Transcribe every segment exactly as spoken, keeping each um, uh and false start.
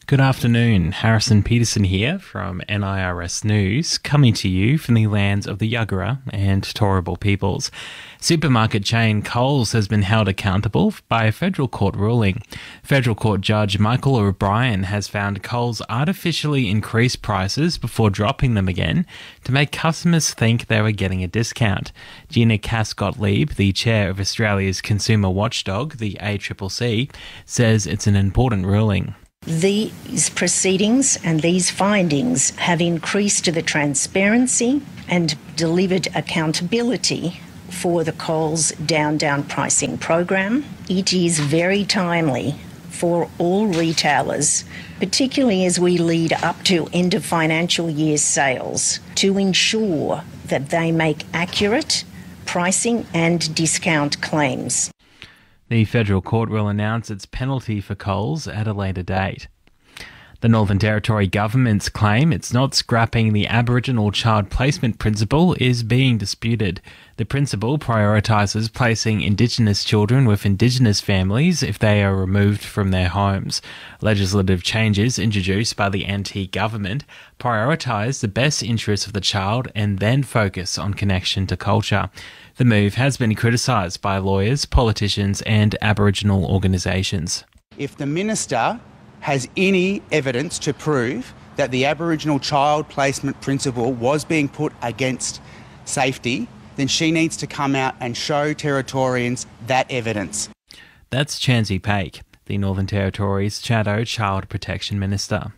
Good afternoon, Harrison Peterson here from N I R S News, coming to you from the lands of the Yagara and Turrbal peoples. Supermarket chain Coles has been held accountable by a federal court ruling. Federal Court Judge Michael O'Brien has found Coles artificially increased prices before dropping them again to make customers think they were getting a discount. Gina Cass-Gottlieb, the chair of Australia's consumer watchdog, the A C C C, says it's an important ruling. These proceedings and these findings have increased the transparency and delivered accountability for the Coles Down Down pricing program. It is very timely for all retailers, particularly as we lead up to end of financial year sales, to ensure that they make accurate pricing and discount claims. The federal court will announce its penalty for Coles at a later date. The Northern Territory government's claim it's not scrapping the Aboriginal child placement principle is being disputed. The principle prioritises placing Indigenous children with Indigenous families if they are removed from their homes. Legislative changes introduced by the N T government prioritise the best interests of the child and then focus on connection to culture. The move has been criticised by lawyers, politicians and Aboriginal organisations. If the minister has any evidence to prove that the Aboriginal child placement principle was being put against safety, then she needs to come out and show Territorians that evidence. That's Chansey Paik, the Northern Territory's Shadow Child Protection Minister.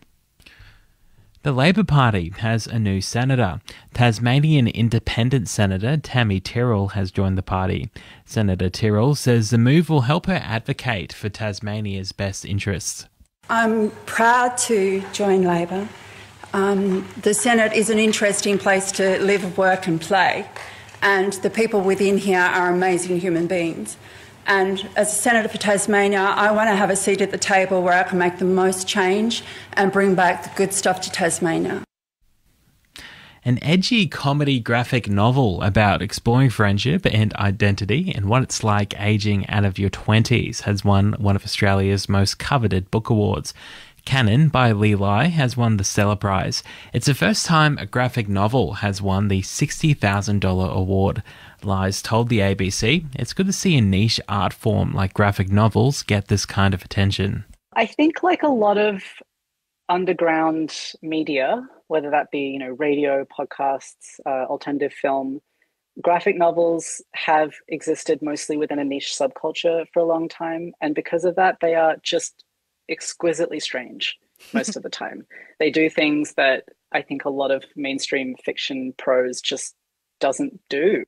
The Labor Party has a new senator. Tasmanian Independent Senator Tammy Tyrrell has joined the party. Senator Tyrrell says the move will help her advocate for Tasmania's best interests. I'm proud to join Labor. Um, the Senate is an interesting place to live, work and play, and the people within here are amazing human beings. And as a Senator for Tasmania, I want to have a seat at the table where I can make the most change and bring back the good stuff to Tasmania. An edgy comedy graphic novel about exploring friendship and identity and what it's like ageing out of your twenties has won one of Australia's most coveted book awards. Canon by Lee Lai has won the Stella Prize. It's the first time a graphic novel has won the sixty thousand dollars award. Lai's told the A B C it's good to see a niche art form like graphic novels get this kind of attention. I think like a lot of underground media, whether that be, you know, radio, podcasts, uh, alternative film, graphic novels have existed mostly within a niche subculture for a long time. And because of that, they are just exquisitely strange most of the time. They do things that I think a lot of mainstream fiction prose just doesn't do.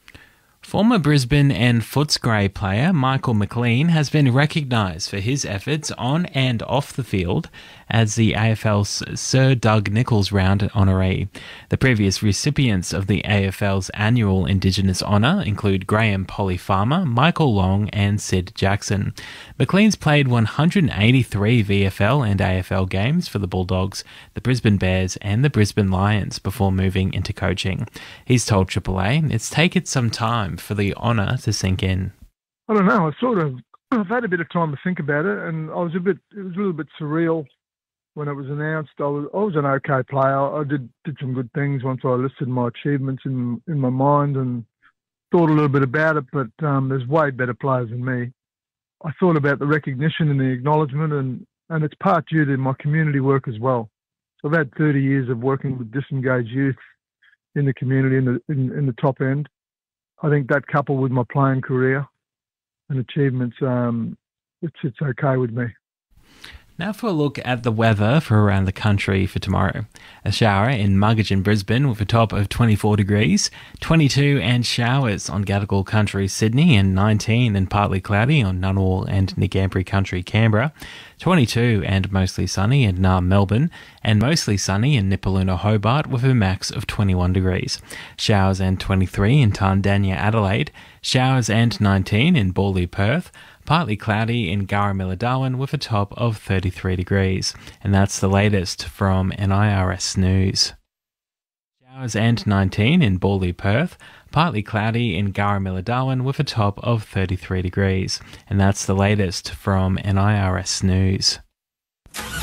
Former Brisbane and Footscray player Michael McLean has been recognised for his efforts on and off the field as the A F L's Sir Doug Nicholls Round honoree. The previous recipients of the A F L's annual Indigenous honour include Graham Polly Farmer, Michael Long and Sid Jackson. McLean's played one hundred eighty-three V F L and A F L games for the Bulldogs, the Brisbane Bears and the Brisbane Lions before moving into coaching. He's told Triple A it's taken some time for the honour to sink in. I don't know, I sort of, I've had a bit of time to think about it and I was a bit, it was a little bit surreal when it was announced. I was, I was an okay player. I did, did some good things once I listed my achievements in, in my mind and thought a little bit about it, but um, there's way better players than me. I thought about the recognition and the acknowledgement and, and it's part due to my community work as well. So I've had thirty years of working with disengaged youth in the community in the, in, in the top end. I think that coupled with my playing career and achievements, um, it's, it's okay with me. Now for a look at the weather for around the country for tomorrow. A shower in Muggeridge and Brisbane with a top of twenty-four degrees, twenty-two and showers on Gadigal Country, Sydney, and nineteen and partly cloudy on Ngunnawal and Ngambri Country, Canberra, twenty-two and mostly sunny in Naarm, Melbourne, and mostly sunny in Nipaluna, Hobart with a max of twenty-one degrees. Showers and twenty-three in Tandanya, Adelaide, showers and nineteen in Bawley, Perth, partly cloudy in Garamilla, Darwin with a top of thirty-three degrees. And that's the latest from N I R S News. Showers and nineteen in Bawley, Perth, partly cloudy in Garamilla, Darwin with a top of thirty-three degrees. And that's the latest from N I R S News.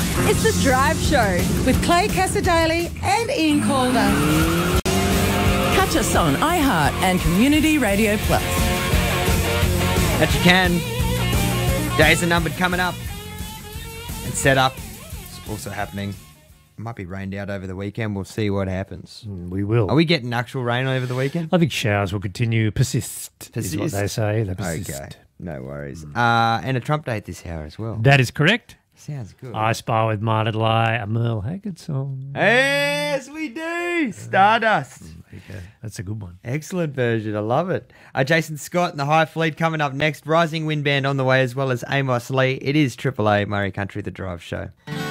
It's The Drive Show with Clay Cassadaly and Ian Calder. Catch us on iHeart and Community Radio Plus. That you can. Days are numbered coming up. And set up. It's also happening. It might be rained out over the weekend. We'll see what happens. We will. Are we getting actual rain over the weekend? I think showers will continue. Persist, Persist. is what they say. They persist. Okay, no worries. Uh, and a Trump date this hour as well. That is correct. Sounds good. I Spy with My Little Eye, a Merle Haggard song. Yes, we do. Stardust. Okay, that's a good one. Excellent version. I love it. Uh, Jason Scott and the High Fleet coming up next. Rising Wind Band on the way, as well as Amos Lee. It is Triple A Murray Country, The Drive Show.